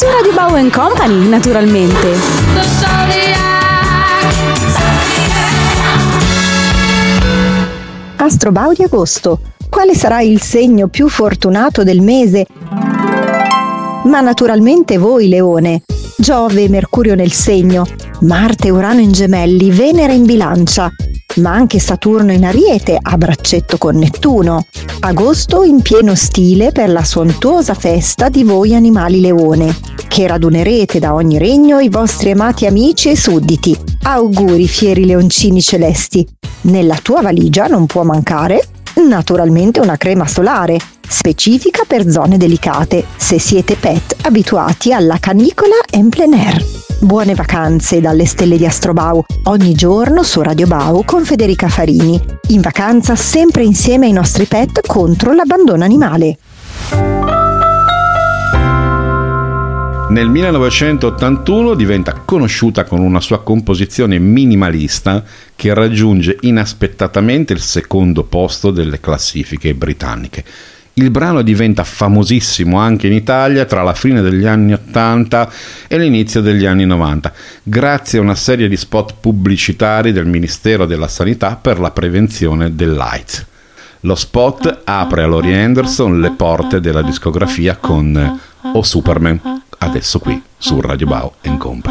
su Radio Bau Company, naturalmente. Astro Bau di agosto. Quale sarà il segno più fortunato del mese? Ma naturalmente voi, Leone. Giove e Mercurio nel segno, Marte e Urano in Gemelli, Venere in Bilancia, ma anche Saturno in Ariete a braccetto con Nettuno. Agosto in pieno stile per la sontuosa festa di voi animali Leone, che radunerete da ogni regno i vostri amati amici e sudditi. Auguri, fieri leoncini celesti! Nella tua valigia non può mancare naturalmente una crema solare, specifica per zone delicate, se siete pet abituati alla canicola en plein air. Buone vacanze dalle stelle di Astro Bau, ogni giorno su Radio Bau con Federica Farini. In vacanza sempre insieme ai nostri pet contro l'abbandono animale. Nel 1981 diventa conosciuta con una sua composizione minimalista che raggiunge inaspettatamente il secondo posto delle classifiche britanniche. Il brano diventa famosissimo anche in Italia tra la fine degli anni 80 e l'inizio degli anni 90, grazie a una serie di spot pubblicitari del Ministero della Sanità per la prevenzione dell'AIDS. Lo spot apre a Laurie Anderson le porte della discografia con Oh Superman, adesso qui su Radio Bau Company.